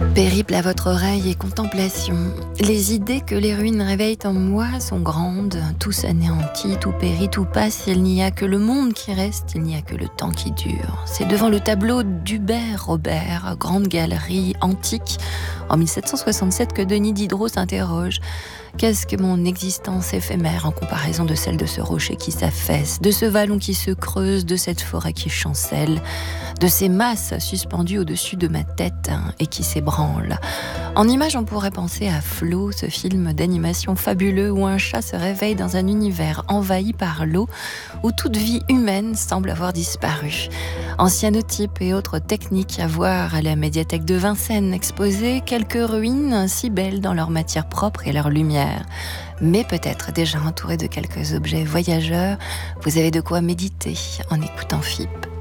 Périple à votre oreille et contemplation. Les idées que les ruines réveillent en moi sont grandes. Tout s'anéantit, tout périt, tout passe. Il n'y a que le monde qui reste, il n'y a que le temps qui dure. C'est devant le tableau d'Hubert Robert, grande galerie antique, en 1767, que Denis Diderot s'interroge. Qu'est-ce que mon existence éphémère en comparaison de celle de ce rocher qui s'affaisse, de ce vallon qui se creuse, de cette forêt qui chancelle, de ces masses suspendues au-dessus de ma tête et qui s'ébranlent. En image, on pourrait penser à Flo, ce film d'animation fabuleux où un chat se réveille dans un univers envahi par l'eau, où toute vie humaine semble avoir disparu. Ancianotypes et autres techniques à voir à la médiathèque de Vincennes, exposées quelques ruines si belles dans leur matière propre et leur lumière. Mais peut-être déjà entouré de quelques objets voyageurs, vous avez de quoi méditer en écoutant FIP.